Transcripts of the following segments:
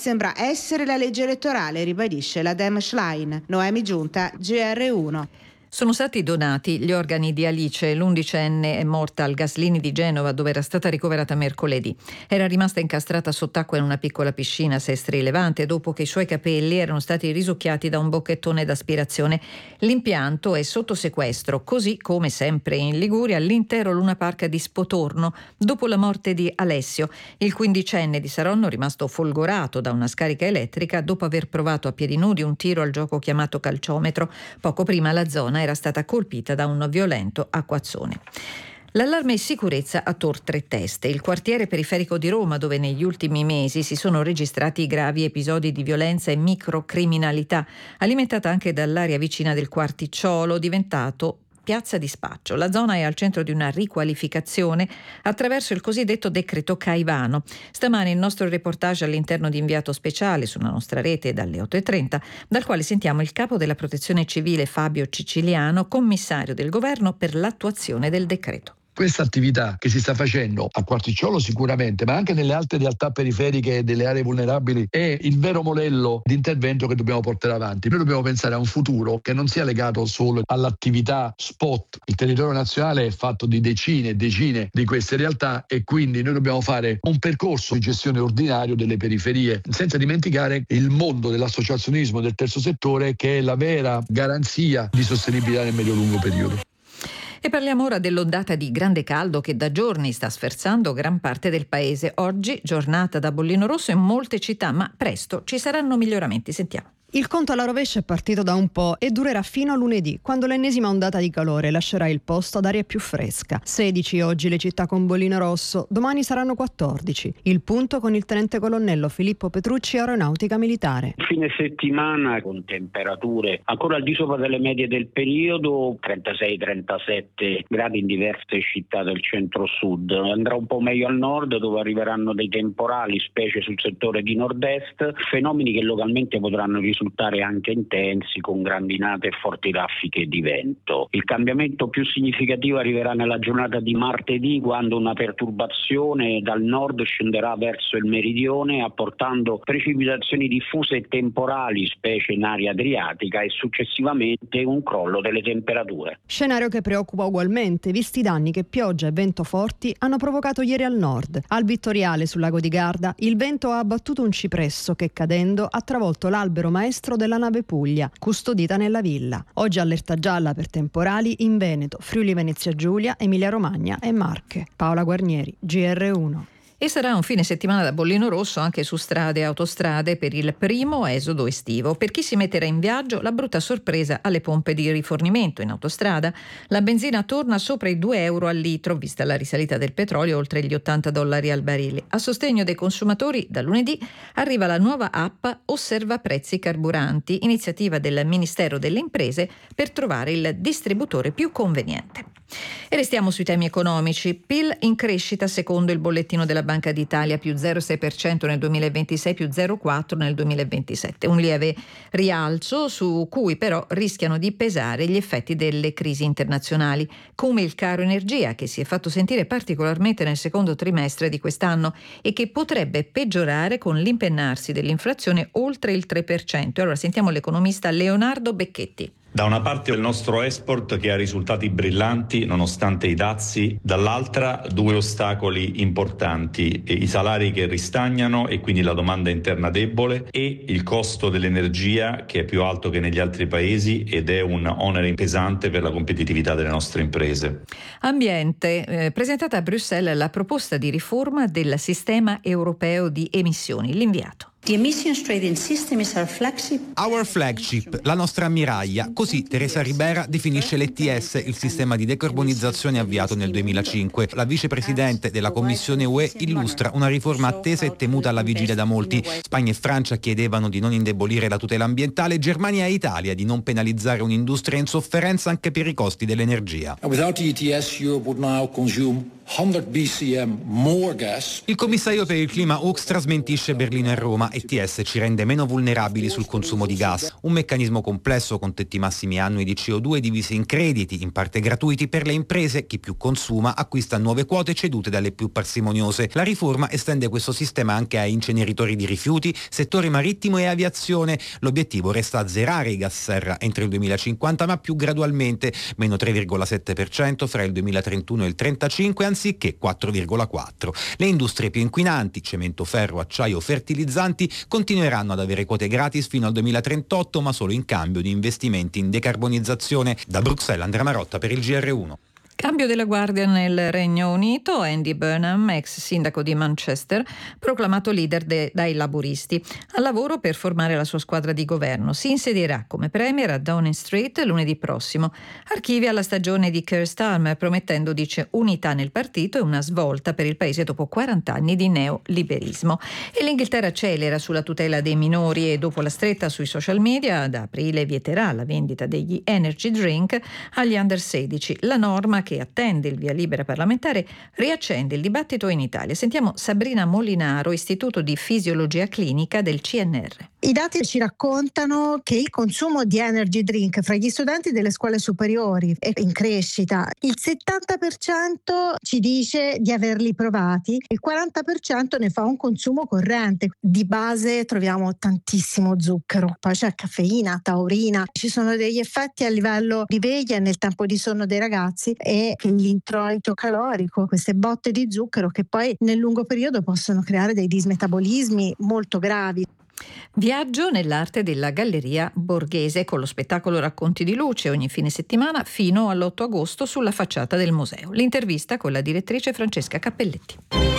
sembra essere la legge elettorale, ribadisce la Dem Schlein. Noemi Giunta, GR1. Sono stati donati gli organi di Alice, l'11enne è morta al Gaslini di Genova, dove era stata ricoverata mercoledì. Era rimasta incastrata sott'acqua in una piccola piscina a Sestri Levante dopo che i suoi capelli erano stati risucchiati da un bocchettone d'aspirazione. L'impianto è sotto sequestro, così come sempre in Liguria l'intero Luna Park di Spotorno, dopo la morte di Alessio, il 15enne di Saronno rimasto folgorato da una scarica elettrica dopo aver provato a piedi nudi un tiro al gioco chiamato calciometro. Poco prima la zona era stata colpita da un violento acquazzone. L'allarme sicurezza a Tor Tre Teste, il quartiere periferico di Roma, dove negli ultimi mesi si sono registrati gravi episodi di violenza e microcriminalità, alimentata anche dall'area vicina del Quarticciolo, diventato piazza di spaccio. La zona è al centro di una riqualificazione attraverso il cosiddetto decreto Caivano. Stamane il nostro reportage all'interno di Inviato Speciale sulla nostra rete dalle 8:30, dal quale sentiamo il capo della Protezione Civile Fabio Ciciliano, commissario del governo per l'attuazione del decreto. Questa attività che si sta facendo a Quarticciolo sicuramente, ma anche nelle altre realtà periferiche e delle aree vulnerabili, è il vero modello di intervento che dobbiamo portare avanti. Noi dobbiamo pensare a un futuro che non sia legato solo all'attività spot. Il territorio nazionale è fatto di decine e decine di queste realtà e quindi noi dobbiamo fare un percorso di gestione ordinario delle periferie, senza dimenticare il mondo dell'associazionismo del terzo settore, che è la vera garanzia di sostenibilità nel medio-lungo periodo. E parliamo ora dell'ondata di grande caldo che da giorni sta sferzando gran parte del paese. Oggi giornata da bollino rosso in molte città, ma presto ci saranno miglioramenti. Sentiamo. Il conto alla rovescia è partito da un po' e durerà fino a lunedì, quando l'ennesima ondata di calore lascerà il posto ad aria più fresca. 16 oggi le città con bollino rosso, domani saranno 14. Il punto con il tenente colonnello Filippo Petrucci, Aeronautica Militare. Fine settimana con temperature ancora al di sopra delle medie del periodo, 36-37 gradi in diverse città del centro-sud. Andrà un po' meglio al nord, dove arriveranno dei temporali, specie sul settore di nord-est, fenomeni che localmente potranno risultare anche intensi, con grandinate e forti raffiche di vento. Il cambiamento più significativo arriverà nella giornata di martedì, quando una perturbazione dal nord scenderà verso il meridione, apportando precipitazioni diffuse e temporali, specie in area adriatica, e successivamente un crollo delle temperature. Scenario che preoccupa ugualmente, visti i danni che pioggia e vento forti hanno provocato ieri al nord. Al Vittoriale, sul lago di Garda, il vento ha abbattuto un cipresso che, cadendo, ha travolto l'albero maestro della nave Puglia, custodita nella villa. Oggi allerta gialla per temporali in Veneto, Friuli Venezia Giulia, Emilia Romagna e Marche. Paola Guarnieri, GR1. E sarà un fine settimana da bollino rosso anche su strade e autostrade per il primo esodo estivo. Per chi si metterà in viaggio, la brutta sorpresa alle pompe di rifornimento. In autostrada la benzina torna sopra i 2 euro al litro, vista la risalita del petrolio oltre gli $80 al barile. A sostegno dei consumatori, da lunedì arriva la nuova app Osserva Prezzi Carburanti, iniziativa del Ministero delle Imprese per trovare il distributore più conveniente. E restiamo sui temi economici. PIL in crescita secondo il bollettino della Banca d'Italia, più 0,6% nel 2026, più 0,4% nel 2027. Un lieve rialzo su cui però rischiano di pesare gli effetti delle crisi internazionali, come il caro energia, che si è fatto sentire particolarmente nel secondo trimestre di quest'anno e che potrebbe peggiorare con l'impennarsi dell'inflazione oltre il 3%. Allora sentiamo l'economista Leonardo Becchetti. Da una parte il nostro export che ha risultati brillanti nonostante i dazi, dall'altra 2 ostacoli importanti, i salari che ristagnano e quindi la domanda interna debole e il costo dell'energia che è più alto che negli altri paesi ed è un onere pesante per la competitività delle nostre imprese. Ambiente, presentata a Bruxelles la proposta di riforma del sistema europeo di emissioni, l'inviato. The emissions trading system is our flagship, la nostra ammiraglia. Così Teresa Ribera definisce l'ETS, il sistema di decarbonizzazione avviato nel 2005. La vicepresidente della Commissione UE illustra una riforma attesa e temuta alla vigilia da molti. Spagna e Francia chiedevano di non indebolire la tutela ambientale, Germania e Italia di non penalizzare un'industria in sofferenza anche per i costi dell'energia. Without the ETS, Europe would now consume 100 BCM more gas. Il commissario per il clima Hoekstra smentisce Berlino e Roma. ETS ci rende meno vulnerabili sul consumo di gas. Un meccanismo complesso con tetti massimi annui di CO2 divisi in crediti, in parte gratuiti per le imprese. Chi più consuma acquista nuove quote cedute dalle più parsimoniose. La riforma estende questo sistema anche a inceneritori di rifiuti, settore marittimo e aviazione. L'obiettivo resta azzerare i gas serra entro il 2050, ma più gradualmente, meno 3,7% fra il 2031 e il 35, anziché 4,4. Le industrie più inquinanti, cemento, ferro, acciaio, fertilizzanti, continueranno ad avere quote gratis fino al 2038, ma solo in cambio di investimenti in decarbonizzazione. Da Bruxelles, Andrea Marotta per il GR1. Cambio della guardia nel Regno Unito. Andy Burnham, ex sindaco di Manchester, proclamato leader dai laburisti, al lavoro per formare la sua squadra di governo. Si insedierà come premier a Downing Street lunedì prossimo. Archivia la stagione di Keir Starmer, promettendo, dice, unità nel partito e una svolta per il paese dopo 40 anni di neoliberismo. E l'Inghilterra accelera sulla tutela dei minori e dopo la stretta sui social media da aprile vieterà la vendita degli energy drink agli under 16. La norma, che attende il via libera parlamentare, riaccende il dibattito in Italia. Sentiamo Sabrina Molinaro, Istituto di Fisiologia Clinica del CNR. I dati ci raccontano che il consumo di energy drink fra gli studenti delle scuole superiori è in crescita. Il 70% ci dice di averli provati, il 40% ne fa un consumo corrente. Di base troviamo tantissimo zucchero, poi c'è caffeina, taurina. Ci sono degli effetti a livello di veglia nel tempo di sonno dei ragazzi e l'introito calorico, queste botte di zucchero che poi nel lungo periodo possono creare dei dismetabolismi molto gravi. Viaggio nell'arte della Galleria Borghese con lo spettacolo Racconti di luce ogni fine settimana fino all'8 agosto sulla facciata del museo. L'intervista con la direttrice Francesca Cappelletti.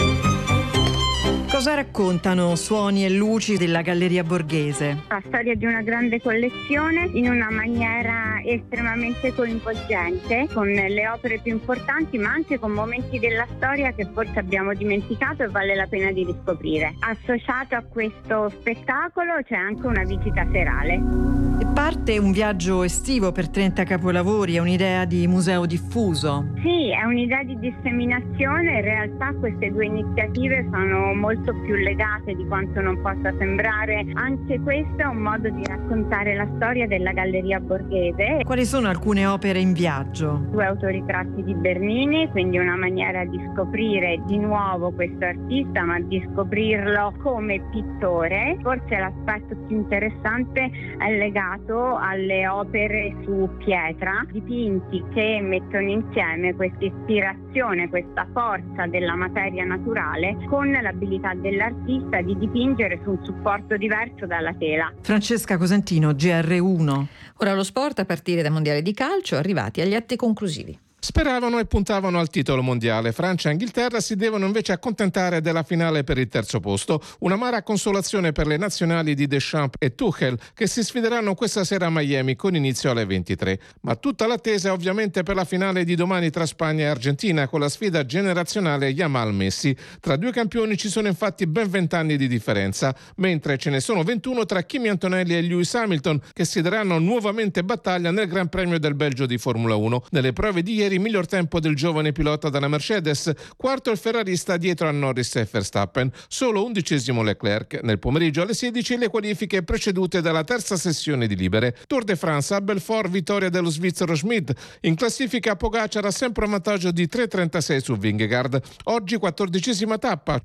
Cosa raccontano Suoni e luci della Galleria Borghese? La storia di una grande collezione in una maniera estremamente coinvolgente, con le opere più importanti, ma anche con momenti della storia che forse abbiamo dimenticato e vale la pena di riscoprire. Associato a questo spettacolo c'è anche una visita serale. E parte un viaggio estivo per 30 capolavori, è un'idea di museo diffuso? Sì, è un'idea di disseminazione. In realtà queste due iniziative sono molto più legate di quanto non possa sembrare. Anche questo è un modo di raccontare la storia della Galleria Borghese. Quali sono alcune opere in viaggio? 2 autoritratti di Bernini, quindi una maniera di scoprire di nuovo questo artista, ma di scoprirlo come pittore. Forse l'aspetto più interessante è legato alle opere su pietra, dipinti che mettono insieme questa ispirazione, questa forza della materia naturale con l'abilità dell'artista di dipingere su un supporto diverso dalla tela. Francesca Cosentino, GR1. Ora lo sport a partire dal mondiale di calcio, arrivati agli atti conclusivi. Speravano e puntavano al titolo mondiale. Francia e Inghilterra si devono invece accontentare della finale per il terzo posto. Un'amara consolazione per le nazionali di Deschamps e Tuchel, che si sfideranno questa sera a Miami con inizio alle 23. Ma tutta l'attesa è ovviamente per la finale di domani tra Spagna e Argentina, con la sfida generazionale Yamal-Messi. Tra due campioni ci sono infatti ben 20 anni di differenza, mentre ce ne sono 21 tra Kimi Antonelli e Lewis Hamilton, che si daranno nuovamente battaglia nel Gran Premio del Belgio di Formula 1. Nelle prove di ieri il miglior tempo del giovane pilota della Mercedes, quarto il ferrarista dietro a Norris e Verstappen, solo 11° Leclerc. Nel pomeriggio alle 16 le qualifiche precedute dalla terza sessione di libere. Tour de France a Belfort, vittoria dello svizzero Schmid. In classifica Pogacar ha sempre un vantaggio di 3,36 su Vingegaard. Oggi 14ª tappa,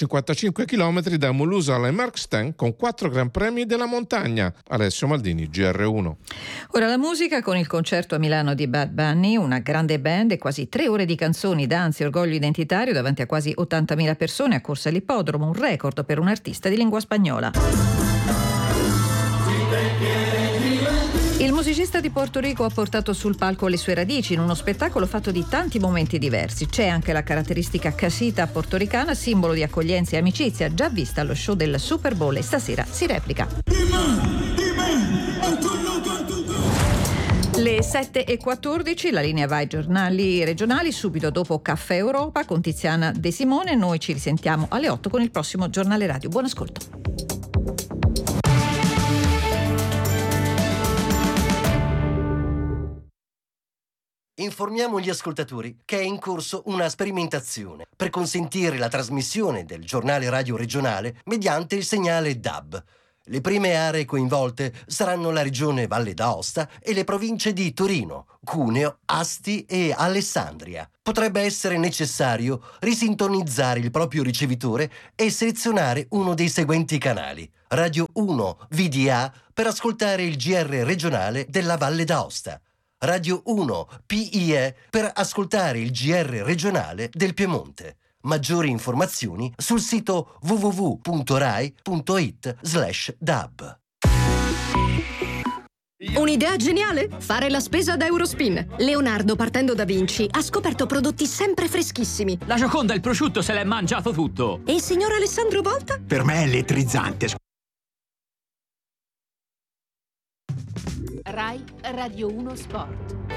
155 km da Mulhouse alle Markstein con 4 Gran Premi della montagna. Alessio Maldini, GR1. Ora la musica con il concerto a Milano di Bad Bunny, una grande band e quasi 3 ore di canzoni, danze e orgoglio identitario davanti a quasi 80.000 persone a Corsa all'Ippodromo, un record per un artista di lingua spagnola. Il musicista di Porto Rico ha portato sul palco le sue radici in uno spettacolo fatto di tanti momenti diversi. C'è anche la caratteristica casita portoricana, simbolo di accoglienza e amicizia, già vista allo show del Super Bowl, e stasera si replica. Le 7:14, la linea va ai giornali regionali, subito dopo Caffè Europa con Tiziana De Simone. Noi ci risentiamo alle 8 con il prossimo giornale radio. Buon ascolto. Informiamo gli ascoltatori che è in corso una sperimentazione per consentire la trasmissione del giornale radio regionale mediante il segnale DAB. Le prime aree coinvolte saranno la regione Valle d'Aosta e le province di Torino, Cuneo, Asti e Alessandria. Potrebbe essere necessario risintonizzare il proprio ricevitore e selezionare uno dei seguenti canali. Radio 1 VDA per ascoltare il GR regionale della Valle d'Aosta. Radio 1 PIE per ascoltare il GR regionale del Piemonte. Maggiori informazioni sul sito www.rai.it/dab. Un'idea geniale? Fare la spesa ad Eurospin. Leonardo, partendo da Vinci, ha scoperto prodotti sempre freschissimi. La Gioconda, il prosciutto, se l'è mangiato tutto. E il signor Alessandro Volta? Per me è elettrizzante. Rai Radio 1 Sport.